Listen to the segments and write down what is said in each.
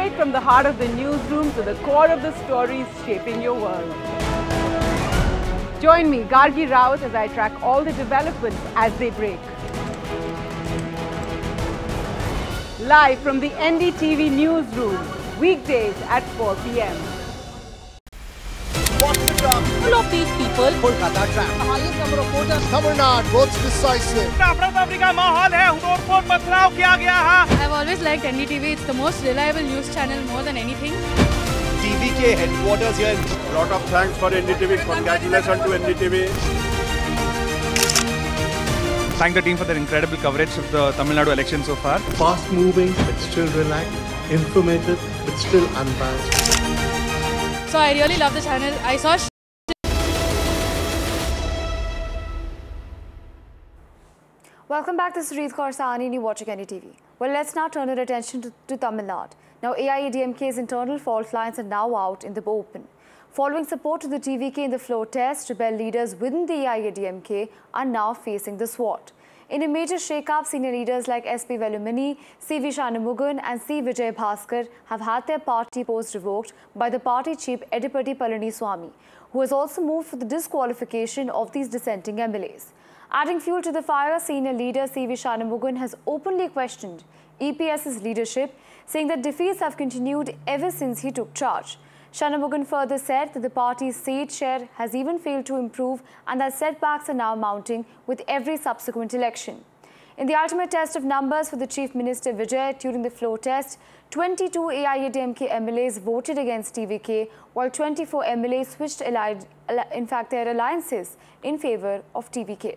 Right from the heart of the newsroom to the core of the stories shaping your world. Join me, Gargi Raut, as I track all the developments as they break. Live from the NDTV newsroom, weekdays at 4 p.m. What's the drop? Full of these people. Kolkata trap. The highest number of voters. Tamil Nadu votes decisive. I've always liked NDTV. It's the most reliable news channel more than anything. TVK headquarters here. Lot of thanks for NDTV. Congratulations to NDTV. Thank the team for their incredible coverage of the Tamil Nadu election so far. Fast moving but still relaxed, informative but still unbiased. So I really love the channel. I saw Welcome back to Sreed Kaur Sahani and you're watching NDTV. Well, let's now turn our attention to Tamil Nadu. Now, AIADMK's internal fault lines are now out in the open. Following support to the TVK in the floor test, rebel leaders within the AIADMK are now facing the SWAT. In a major shake-up, senior leaders like SP Velumani, CV Shanmugam and C. Vijay Bhaskar have had their party posts revoked by the party chief Edipati Palaniswamy, who has also moved for the disqualification of these dissenting MLAs. Adding fuel to the fire, senior leader CV Shanmugam has openly questioned EPS's leadership, saying that defeats have continued ever since he took charge. Shanmugam further said that the party's seat share has even failed to improve and that setbacks are now mounting with every subsequent election. In the ultimate test of numbers for the Chief Minister Vijay during the floor test, 22 AIADMK MLAs voted against TVK, while 24 MLAs switched their alliances in favour of TVK.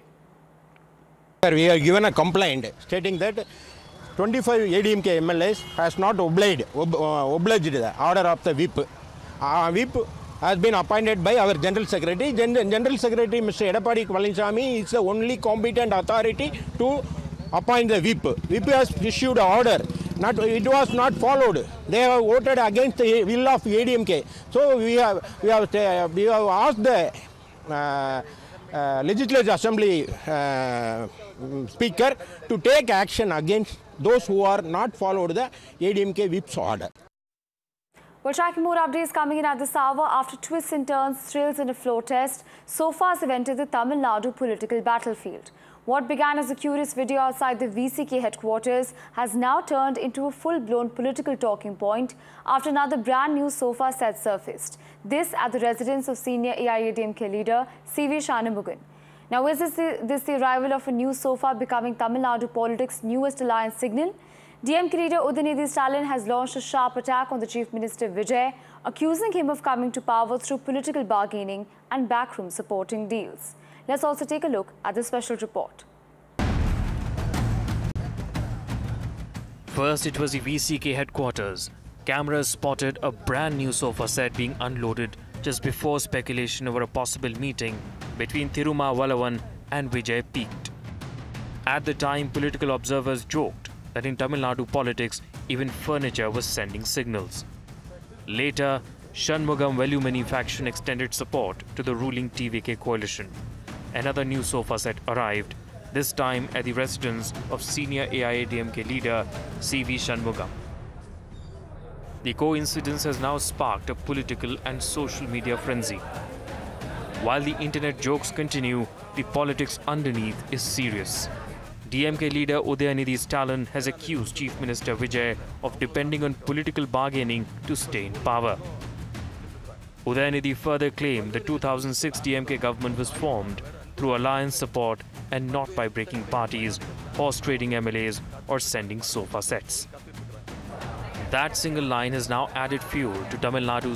We are given a complaint stating that 25 ADMK MLAs has not obliged the order of the whip. Whip has been appointed by our General Secretary. General Secretary Mr. Edapadi Palaniswamy is the only competent authority to appoint the whip. Whip has issued an order. It was not followed. They have voted against the will of ADMK. So we have asked the Legislative Assembly Speaker to take action against those who are not followed the ADMK whip's order. Well, tracking more updates coming in at this hour. After twists and turns, thrills and a floor test, SOFAs have entered the Tamil Nadu political battlefield. What began as a curious video outside the VCK headquarters has now turned into a full-blown political talking point after another brand new SOFA set surfaced. This at the residence of senior AIADMK leader CV Shanmugam. Now, is this the arrival of a new SOFA becoming Tamil Nadu politics' newest alliance signal? DMK leader Udayanidhi Stalin has launched a sharp attack on the Chief Minister Vijay, accusing him of coming to power through political bargaining and backroom supporting deals. Let's also take a look at the special report. First, it was the VCK headquarters. Cameras spotted a brand new sofa set being unloaded just before speculation over a possible meeting between Thiruma Vallavan and Vijay peaked. At the time, political observers joked that in Tamil Nadu politics, even furniture was sending signals. Later, Shanmugam Velumani faction extended support to the ruling TVK coalition. Another new sofa set arrived, this time at the residence of senior AIADMK leader CV Shanmugam. The coincidence has now sparked a political and social media frenzy. While the internet jokes continue, the politics underneath is serious. DMK leader Udayanidhi Stalin has accused Chief Minister Vijay of depending on political bargaining to stay in power. Udayanidhi further claimed the 2006 DMK government was formed through alliance support and not by breaking parties, horse trading MLAs or sending sofa sets. That single line has now added fuel to Tamil Nadu's